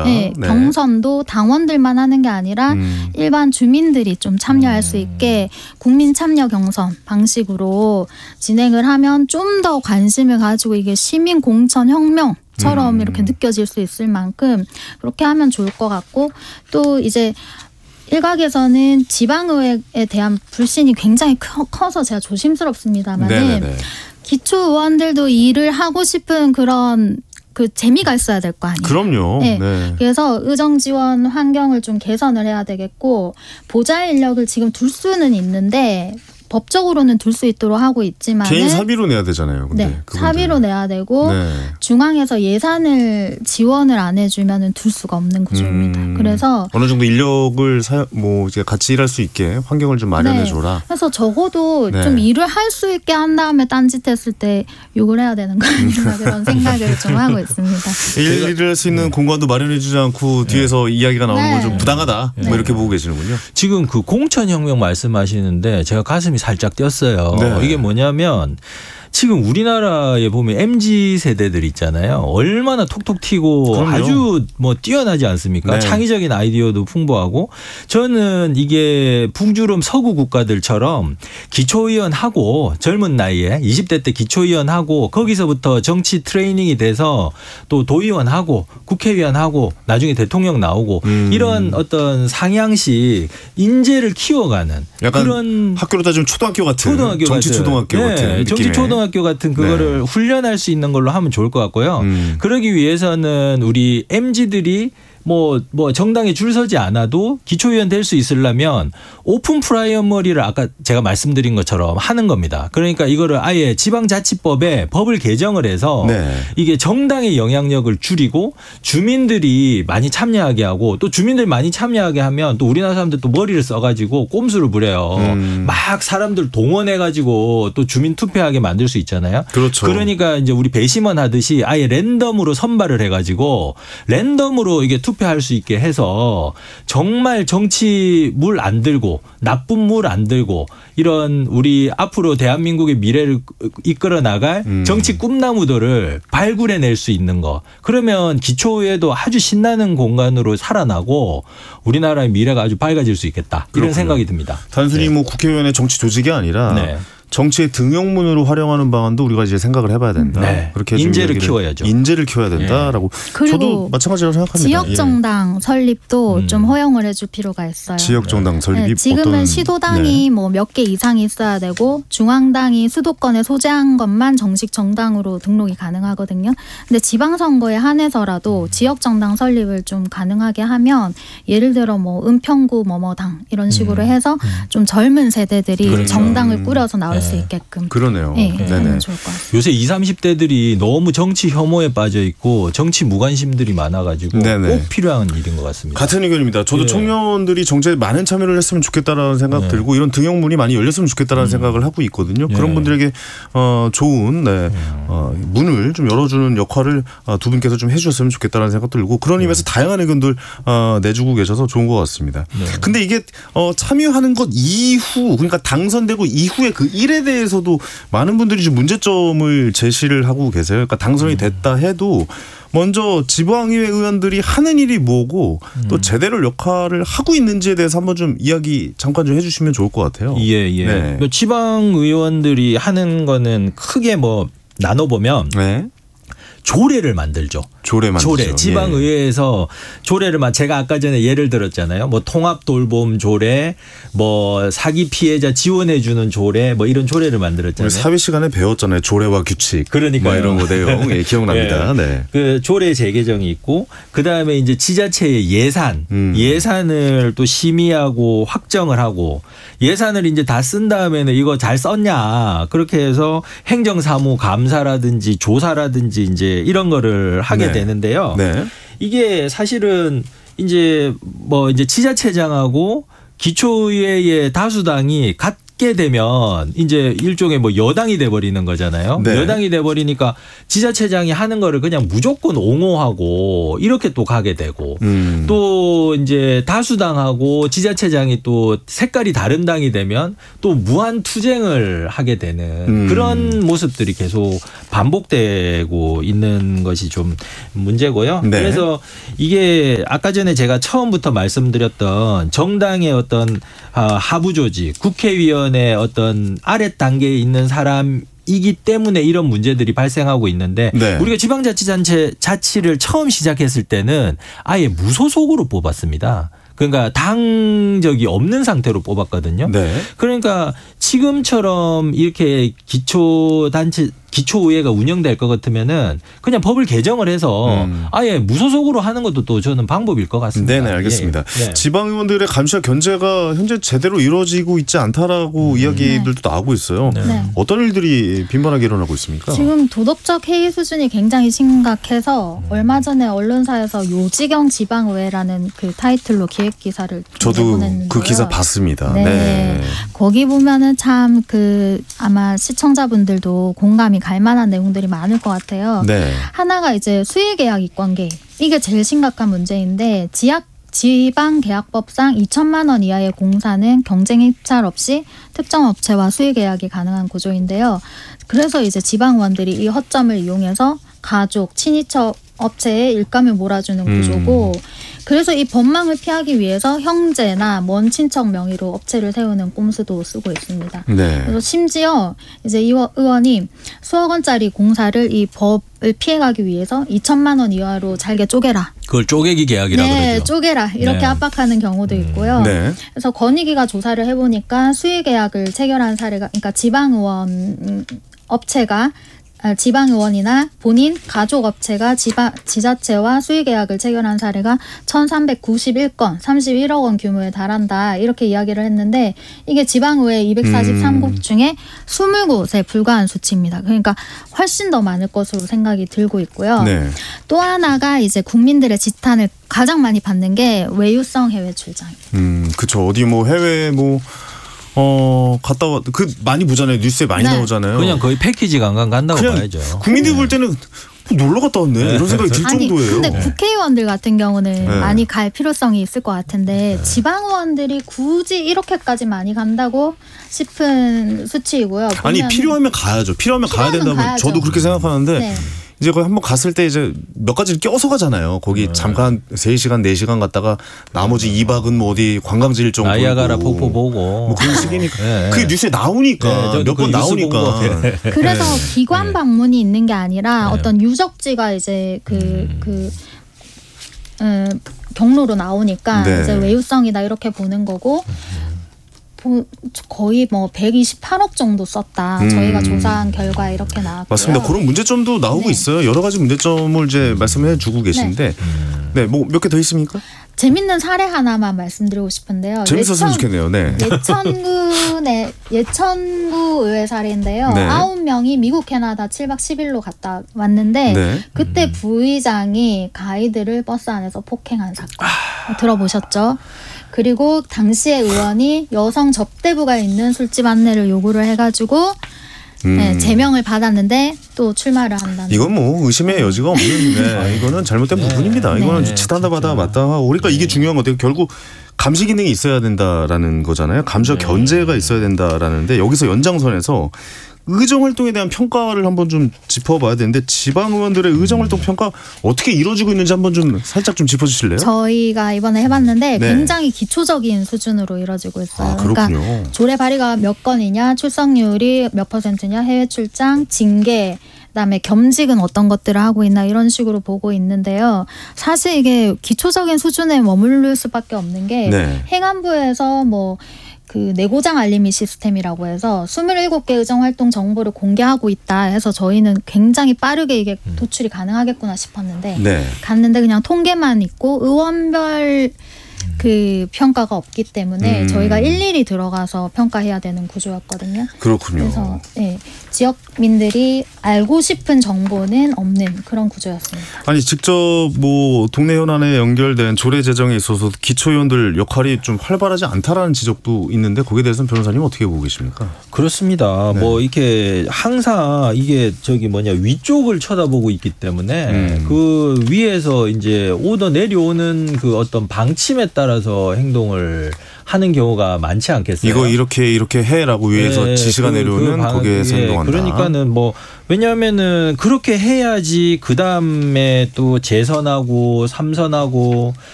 네, 네. 경선도 당원들만 하는 게 아니라 일반 주민들이 좀 참여할 수 있게 국민 참여 경선 방식으로 진행을 하면 좀 더 관심을 가지고 이게 시민 공천 혁명처럼 이렇게 느껴질 수 있을 만큼 그렇게 하면 좋을 것 같고, 또 이제 일각에서는 지방의회에 대한 불신이 굉장히 커서 제가 조심스럽습니다만은 기초 의원들도 일을 하고 싶은 그런 그 재미가 있어야 될 거 아니에요. 그럼요. 네. 네. 그래서 의정 지원 환경을 좀 개선을 해야 되겠고, 보좌 인력을 지금 둘 수는 있는데 법적으로는 둘 수 있도록 하고 있지만 개인 사비로 내야 되잖아요. 근데 네, 그분들. 사비로 내야 되고 네. 중앙에서 예산을 지원을 안 해주면은 둘 수가 없는 구조입니다. 그래서 어느 정도 인력을 이제 같이 일할 수 있게 환경을 좀 마련해줘라. 네, 그래서 적어도 네. 좀 일을 할 수 있게 한 다음에 딴짓했을 때 욕을 해야 되는 거 아닌가 그런 생각을 좀 하고 있습니다. 일을 할 수 있는 공간도 마련해주지 않고 뒤에서 이야기가 나오는 건 좀 부당하다. 네. 뭐 이렇게 보고 계시는군요. 지금 그 공천혁명 말씀하시는데 제가 가슴이 살짝 뛰었어요. 네. 이게 뭐냐면 지금 우리나라에 보면 MZ 세대들 있잖아요. 얼마나 톡톡 튀고 그럼요. 아주 뭐 뛰어나지 않습니까? 네. 창의적인 아이디어도 풍부하고, 저는 이게 북유럽 서구 국가들처럼 기초의원 하고 젊은 나이에 20대 때 기초의원 하고 거기서부터 정치 트레이닝이 돼서 또 도의원 하고 국회의원 하고 나중에 대통령 나오고 이런 어떤 상향식 인재를 키워가는 약간 그런 학교로 따지면 초등학교 같은 정치 같은. 초등학교 같은 느낌의. 정치 초등학교 같은 그거를 훈련할 수 있는 걸로 하면 좋을 것 같고요. 그러기 위해서는 우리 MZ들이 뭐 정당에 줄 서지 않아도 기초의원 될 수 있으려면 오픈 프라이머리를 아까 제가 말씀드린 것처럼 하는 겁니다. 그러니까 이거를 아예 지방자치법에 법을 개정을 해서 네. 이게 정당의 영향력을 줄이고 주민들이 많이 참여하게 하고, 또 주민들 많이 참여하게 하면 또 우리나라 사람들 또 머리를 써가지고 꼼수를 부려요. 막 사람들 동원해가지고 또 주민 투표하게 만들 수 있잖아요. 그렇죠. 그러니까 이제 우리 배심원 하듯이 아예 랜덤으로 선발을 해가지고 랜덤으로 이게 투표할 수 있게 해서 정말 정치 물 안 들고 나쁜 물 안 들고 이런 우리 앞으로 대한민국의 미래를 이끌어 나갈 정치 꿈나무들을 발굴해낼 수 있는 거. 그러면 기초의회도 아주 신나는 공간으로 살아나고 우리나라의 미래가 아주 밝아질 수 있겠다. 이런 그렇군요. 생각이 듭니다. 단순히 뭐 국회의원의 정치 조직이 아니라 네. 정치의 등용문으로 활용하는 방안도 우리가 이제 생각을 해봐야 된다. 네. 그렇게 인재를 키워야죠. 인재를 키워야 된다라고. 그리고 저도 마찬가지로 생각합니다. 지역정당 설립도 좀 허용을 해줄 필요가 있어요. 지역정당 설립이 네, 지금은 어떤 시도당이 뭐 몇 개 이상이 있어야 되고 중앙당이 수도권에 소재한 것만 정식 정당으로 등록이 가능하거든요. 근데 지방선거에 한해서라도 지역정당 설립을 좀 가능하게 하면, 예를 들어 뭐 은평구 뭐뭐당 이런 식으로 해서 좀 젊은 세대들이 그렇죠. 정당을 꾸려서 나올 수 있게끔. 그러네요. 네, 네네. 하면 좋을 것 같습니다. 요새 20, 30대들이 너무 정치 혐오에 빠져 있고 정치 무관심들이 많아가지고 네네. 꼭 필요한 일인 것 같습니다. 같은 의견입니다. 저도 네. 청년들이 정치에 많은 참여를 했으면 좋겠다라는 생각 들고 이런 등용문이 많이 열렸으면 좋겠다라는 생각을 하고 있거든요. 그런 분들에게 좋은 문을 좀 열어주는 역할을 두 분께서 좀 해주셨으면 좋겠다라는 생각 들고, 그런 의미에서 다양한 의견들 내주고 계셔서 좋은 것 같습니다. 근데 이게 참여하는 것 이후, 그러니까 당선되고 이후에 그 일에 대해서도 많은 분들이 좀 문제점을 제시를 하고 계세요. 그러니까 당선이 됐다 해도 먼저 지방의회 의원들이 하는 일이 뭐고 또 제대로 역할을 하고 있는지에 대해서 한번 좀 이야기 잠깐 좀 해주시면 좋을 것 같아요. 예. 네. 뭐 지방 의원들이 하는 거는 크게 뭐 나눠보면 네. 조례를 만들죠. 조례 만들죠. 조례. 지방의회에서 조례를 제가 아까 전에 예를 들었잖아요. 뭐 통합돌봄 조례, 뭐 사기 피해자 지원해 주는 조례, 뭐 이런 조례를 만들었잖아요. 우리 사회 시간에 배웠잖아요. 조례와 규칙. 그러니까요. 뭐 이런 거 내용 기억납니다. 네. 그 조례 재개정이 있고, 그 다음에 이제 지자체의 예산을 또 심의하고 확정을 하고, 예산을 이제 다 쓴 다음에는 이거 잘 썼냐, 그렇게 해서 행정사무 감사라든지 조사라든지 이제 이런 거를 하게 되는데요. 네. 이게 사실은 이제 뭐 이제 지자체장하고 기초의회의 다수당이 받게 되면 이제 일종의 뭐 여당이 돼버리는 거잖아요. 네. 여당이 돼버리니까 지자체장이 하는 거를 그냥 무조건 옹호하고 이렇게 또 가게 되고 또 이제 다수당하고 지자체장이 또 색깔이 다른 당이 되면 또 무한 투쟁을 하게 되는 그런 모습들이 계속 반복되고 있는 것이 좀 문제고요. 네. 그래서 이게 아까 전에 제가 처음부터 말씀드렸던 정당의 어떤 하부 조직, 국회의원의 어떤 아랫 단계에 있는 사람이기 때문에 이런 문제들이 발생하고 있는데 네. 우리가 지방자치를 처음 시작했을 때는 아예 무소속으로 뽑았습니다. 그러니까 당적이 없는 상태로 뽑았거든요. 네. 그러니까 지금처럼 이렇게 기초의회가 운영될 것 같으면은 그냥 법을 개정을 해서 아예 무소속으로 하는 것도 또 저는 방법일 것 같습니다. 네네, 알겠습니다. 예. 네. 지방의원들의 감시와 견제가 현재 제대로 이루어지고 있지 않다라고 이야기들도 나오고 있어요. 네. 어떤 일들이 빈번하게 일어나고 있습니까? 지금 도덕적 해이 수준이 굉장히 심각해서 얼마 전에 언론사에서 요지경 지방의회라는 그 타이틀로 기획 기사를 저도 내보냈는데요. 그 기사 봤습니다. 네. 네. 거기 보면은 참 그 아마 시청자분들도 공감이 갈 만한 내용들이 많을 것 같아요. 네. 하나가 이제 수의계약 이권계 이게 제일 심각한 문제인데 지방계약법상 2천만 원 이하의 공사는 경쟁 입찰 없이 특정 업체와 수의계약이 가능한 구조인데요. 그래서 이제 지방의원들이 이 허점을 이용해서 가족, 친인척 업체에 일감을 몰아주는 구조고 그래서 이 법망을 피하기 위해서 형제나 먼 친척 명의로 업체를 세우는 꼼수도 쓰고 있습니다. 네. 그래서 심지어 이제 이 의원이 수억 원짜리 공사를 이 법을 피해가기 위해서 2천만 원 이하로 잘게 쪼개라. 그걸 쪼개기 계약이라고 네, 그러죠. 쪼개라 이렇게 네. 압박하는 경우도 있고요. 네. 그래서 건의기가 조사를 해보니까 수의계약을 체결한 사례가 그러니까 지방의원 업체가 지방의원이나 본인 가족업체가 지자체와 수의계약을 체결한 사례가 1391건 31억 원 규모에 달한다 이렇게 이야기를 했는데 이게 지방의회 243곳 중에 20곳에 불과한 수치입니다. 그러니까 훨씬 더 많을 것으로 생각이 들고 있고요. 네. 또 하나가 이제 국민들의 지탄을 가장 많이 받는 게 외유성 해외 출장입니다. 그쵸. 어디 뭐 해외 갔다 많이 보잖아요. 뉴스에 많이 네. 나오잖아요. 그냥 거의 패키지 관광 간다고 그냥 봐야죠. 국민들이 볼 때는 놀러 갔다 왔네. 이런 생각이 들 아니 정도예요. 근데 국회의원들 같은 경우는 네. 많이 갈 필요성이 있을 것 같은데 지방의원들이 굳이 이렇게까지 많이 간다고 싶은 수치이고요. 아니 보면은 필요하면 가야죠. 필요하면 가야 필요하면 된다면 가야죠. 저도 그렇게 생각하는데 네. 이제 거기 한번 갔을 때 이제 몇 가지를 껴서 가잖아요. 거기 잠깐 3시간 4시간 갔다가 나머지 2박은 뭐 어디 관광지 일정 나이아가라 보고 폭포 보고 뭐 그런 식이니까 네. 그게 뉴스에 나오니까 네, 저도 몇 번 그 뉴스 나오니까 본 거. 네. 그래서 기관 방문이 있는 게 아니라 네. 어떤 유적지가 이제 경로로 나오니까 네. 이제 외유성이다 이렇게 보는 거고 거의 뭐 128억 정도 썼다. 저희가 조사한 결과 이렇게 나왔고요. 맞습니다. 그런 문제점도 나오고 네. 있어요. 여러 가지 문제점을 이제 말씀해 주고 계신데 네, 뭐 몇 개 더 있습니까? 재밌는 사례 하나만 말씀드리고 싶은데요. 재밌었으면 좋겠네요. 네. 예천구 의회 사례인데요. 네. 9명이 미국 캐나다 7박 10일로 갔다 왔는데 네. 그때 부의장이 가이드를 버스 안에서 폭행한 사건 들어보셨죠? 그리고 당시에 의원이 여성 접대부가 있는 술집 안내를 요구를 해가지고 네, 제명을 받았는데 또 출마를 한다는. 이건 뭐 의심의 여지가 없는 이거는 잘못된 부분입니다. 이거는 지탄다마다 마땅하고 그러니까 이게 중요한 것 같아요. 결국 감시 기능이 있어야 된다라는 거잖아요. 감시와 견제가 있어야 된다라는데 여기서 연장선에서 의정활동에 대한 평가를 한번 좀 짚어봐야 되는데 지방의원들의 의정활동 평가 어떻게 이루어지고 있는지 한번 좀 살짝 좀 짚어주실래요? 저희가 이번에 해봤는데 네. 굉장히 기초적인 수준으로 이루어지고 있어요. 아, 그렇군요. 그러니까 조례 발의가 몇 건이냐, 출석률이 몇 %냐, 해외 출장, 징계, 그다음에 겸직은 어떤 것들을 하고 있나 이런 식으로 보고 있는데요. 사실 이게 기초적인 수준에 머무를 수밖에 없는 게 네. 행안부에서 그 내고장 알림이 시스템이라고 해서 27개 의정활동 정보를 공개하고 있다 해서 저희는 굉장히 빠르게 이게 도출이 가능하겠구나 싶었는데 네. 갔는데 그냥 통계만 있고 의원별 그 평가가 없기 때문에 저희가 일일이 들어가서 평가해야 되는 구조였거든요. 그렇군요. 그래서 네, 지역민들이 알고 싶은 정보는 없는 그런 구조였습니다. 아니 직접 뭐 동네 현안에 연결된 조례 제정에 있어서 기초의원들 역할이 좀 활발하지 않다라는 지적도 있는데 거기에 대해서는 변호사님 어떻게 보고 계십니까? 그렇습니다. 네. 뭐 이렇게 항상 이게 위쪽을 쳐다보고 있기 때문에 그 위에서 이제 내려오는 그 어떤 방침에 따라서 행동을 하는 경우가 많지 않겠어요? 이거 이렇게 해라고 위에서 네, 지시가 내려오는 거기에서 행동한다. 그러니까는 뭐 왜냐하면은 그렇게 해야지 그 다음에 또 재선하고 삼선하고